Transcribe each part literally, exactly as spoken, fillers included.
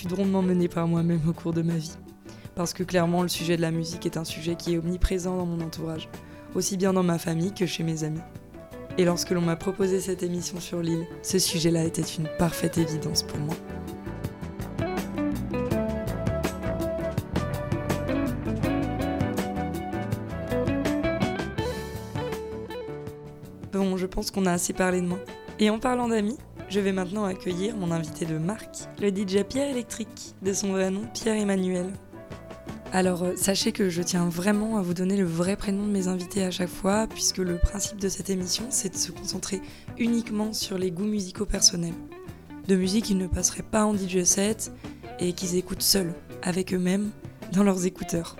études rondement menées par moi-même au cours de ma vie. Parce que clairement, le sujet de la musique est un sujet qui est omniprésent dans mon entourage, aussi bien dans ma famille que chez mes amis. Et lorsque l'on m'a proposé cette émission sur l'île, ce sujet-là était une parfaite évidence pour moi. Bon, je pense qu'on a assez parlé de moi. Et en parlant d'amis, je vais maintenant accueillir mon invité de marque, le D J Pierre Électrique, de son vrai nom Pierre-Emmanuel. Alors, euh, sachez que je tiens vraiment à vous donner le vrai prénom de mes invités à chaque fois, puisque le principe de cette émission, c'est de se concentrer uniquement sur les goûts musicaux personnels. De musique qu'ils ne passeraient pas en D J set et qu'ils écoutent seuls, avec eux-mêmes, dans leurs écouteurs.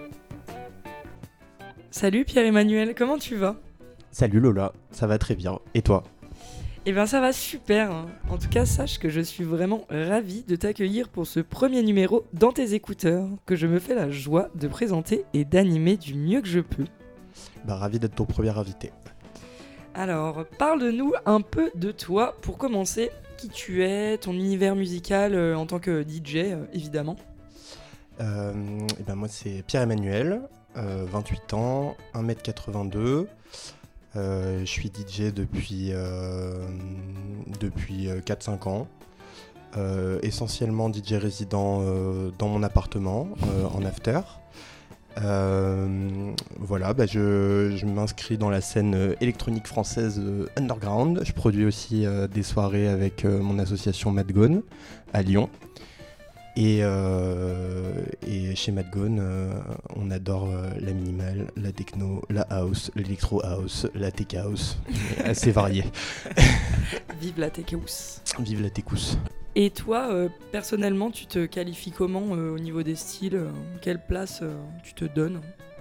Salut Pierre-Emmanuel, comment tu vas ? Salut Lola, ça va très bien. Et toi ? Eh ben ça va super. En tout cas, sache que je suis vraiment ravie de t'accueillir pour ce premier numéro dans tes écouteurs, que je me fais la joie de présenter et d'animer du mieux que je peux. Bah ravi d'être ton premier invité. Alors, parle-nous un peu de toi pour commencer. Qui tu es, ton univers musical euh, en tant que D J, euh, évidemment. Euh, et ben moi c'est Pierre-Emmanuel, euh, vingt-huit ans, un mètre quatre-vingt-deux. Euh, je suis D J depuis, euh, depuis quatre cinq ans, euh, essentiellement D J résident euh, dans mon appartement, euh, en after. Euh, voilà, bah je, je m'inscris dans la scène électronique française euh, underground. Je produis aussi euh, des soirées avec euh, mon association Madgone à Lyon. Et, euh, et chez Madgone, euh, on adore euh, la minimale, la techno, la house, l'électro house, la tech house, assez varié. Vive la tech house. Vive la techous. Et toi, euh, personnellement, tu te qualifies comment euh, au niveau des styles euh, Quelle place euh, tu te donnes ?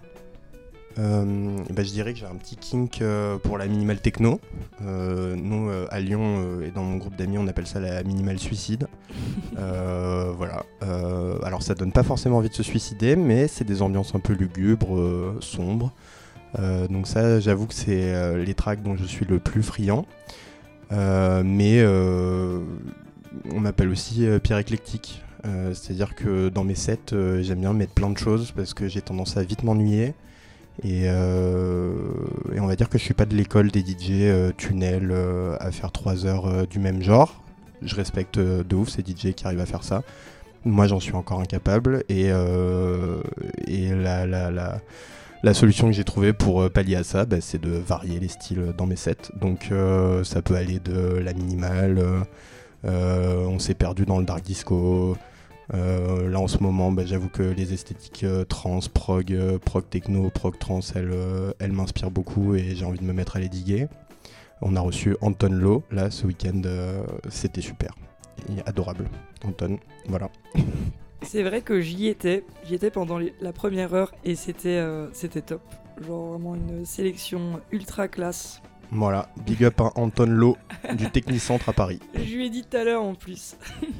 Euh, bah, je dirais que j'ai un petit kink euh, pour la minimale techno. Euh, nous, euh, à Lyon euh, et dans mon groupe d'amis, on appelle ça la minimale suicide. euh, voilà. Euh, alors, ça donne pas forcément envie de se suicider, mais c'est des ambiances un peu lugubres, euh, sombres. Euh, donc ça, j'avoue que c'est euh, les tracks dont je suis le plus friand. Euh, mais euh, on m'appelle aussi euh, Pierre Éclectique. Euh, c'est-à-dire que dans mes sets, euh, j'aime bien mettre plein de choses parce que j'ai tendance à vite m'ennuyer. Et, euh, et on va dire que je suis pas de l'école des D J euh, tunnel euh, à faire trois heures euh, du même genre. Je respecte euh, de ouf ces D J qui arrivent à faire ça. Moi j'en suis encore incapable et, euh, et la, la, la, la solution que j'ai trouvée pour euh, pallier à ça, bah, c'est de varier les styles dans mes sets. Donc euh, ça peut aller de la minimale, euh, euh, on s'est perdu dans le dark disco. Euh, là en ce moment, bah, j'avoue que les esthétiques euh, trans, prog, euh, prog techno, prog trans, elles, euh, elles m'inspirent beaucoup et j'ai envie de me mettre à les diguer. On a reçu Anton Lo, là, ce week-end, euh, c'était super. Et adorable, Anton, voilà. C'est vrai que j'y étais, j'y étais pendant les, la première heure et c'était, euh, c'était top. Genre vraiment une sélection ultra classe. Voilà, big up à Anton Lo du Technicentre à Paris. Je lui ai dit tout à l'heure en plus.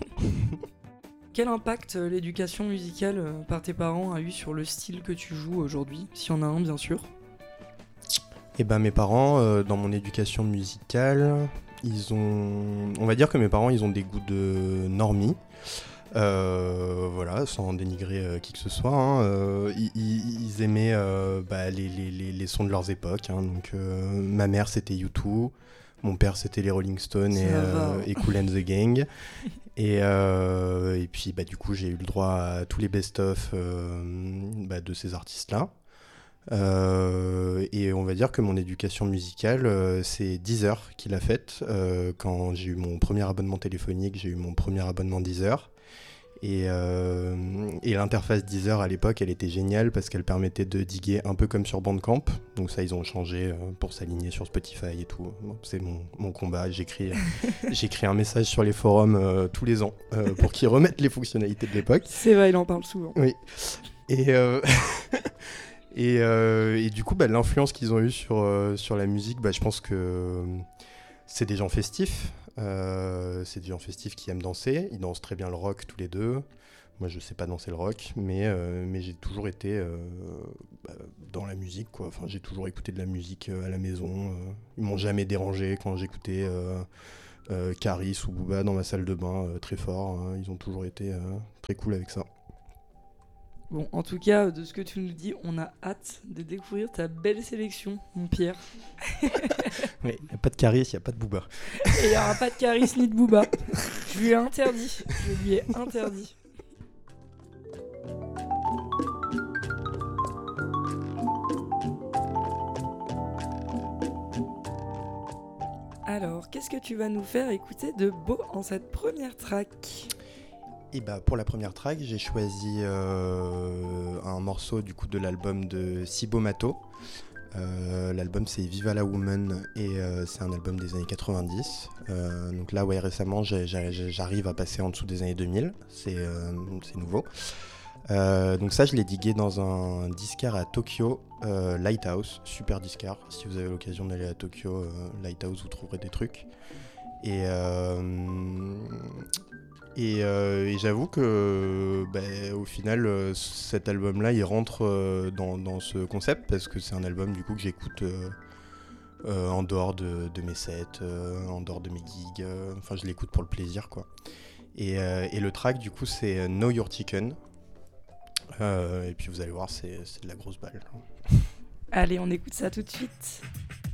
Quel impact euh, l'éducation musicale euh, par tes parents a eu sur le style que tu joues aujourd'hui, s'il y en a un bien sûr? Eh ben mes parents, euh, dans mon éducation musicale, ils ont, on va dire que mes parents, ils ont des goûts de normie. Euh, voilà, sans dénigrer euh, qui que ce soit, hein. euh, ils, ils, ils aimaient euh, bah, les, les, les, les sons de leurs époques. Hein. Donc, euh, ma mère c'était U deux, mon père c'était les Rolling Stones et, euh, et Kool and the Gang. Et, euh, et puis bah, du coup j'ai eu le droit à tous les best-of euh, bah, de ces artistes-là. Euh, et on va dire que mon éducation musicale, euh, c'est Deezer qui l'a faite. Euh, quand j'ai eu mon premier abonnement téléphonique, j'ai eu mon premier abonnement Deezer. Et, euh, et l'interface Deezer à l'époque, elle était géniale parce qu'elle permettait de diguer un peu comme sur Bandcamp. Donc ça, ils ont changé euh, pour s'aligner sur Spotify et tout. Bon, c'est mon, mon combat. J'écris, j'écris un message sur les forums euh, tous les ans euh, pour qu'ils remettent les fonctionnalités de l'époque. C'est vrai, il en parle souvent. Oui. Et... Euh... Et, euh, et du coup, bah, l'influence qu'ils ont eue sur, euh, sur la musique, bah, je pense que euh, c'est des gens festifs. Euh, c'est des gens festifs qui aiment danser. Ils dansent très bien le rock tous les deux. Moi, je sais pas danser le rock, mais, euh, mais j'ai toujours été euh, bah, dans la musique, quoi. Enfin, j'ai toujours écouté de la musique euh, à la maison. Euh, ils m'ont jamais dérangé quand j'écoutais, euh, Euh, Caris ou Booba dans ma salle de bain, euh, très fort. Hein, ils ont toujours été euh, très cool avec ça. Bon, en tout cas, de ce que tu nous dis, on a hâte de découvrir ta belle sélection, mon Pierre. Il n'y a pas de Caris, il n'y a pas de Booba. Et il n'y aura pas de Caris ni de Booba. Je lui ai interdit. Je lui ai interdit. Alors, qu'est-ce que tu vas nous faire écouter de beau en cette première track ? Et bah pour la première track, j'ai choisi euh, un morceau du coup de l'album de Cibo Matto. Euh, l'album c'est Viva la Woman et euh, c'est un album des années quatre-vingt-dix. Euh, donc là ouais récemment j'ai, j'ai, j'arrive à passer en dessous des années deux mille, c'est, euh, c'est nouveau. Euh, donc ça je l'ai digué dans un disquaire à Tokyo, euh, Lighthouse, super disquaire. Si vous avez l'occasion d'aller à Tokyo, euh, Lighthouse vous trouverez des trucs. Et euh, Et, euh, et j'avoue que bah, au final euh, cet album là il rentre euh, dans, dans ce concept parce que c'est un album du coup que j'écoute euh, euh, en dehors de, de mes sets, euh, en dehors de mes gigs, euh, enfin je l'écoute pour le plaisir quoi. Et, euh, et le track du coup c'est Know Your Chicken, euh, et puis vous allez voir c'est, c'est de la grosse balle. Allez, on écoute ça tout de suite.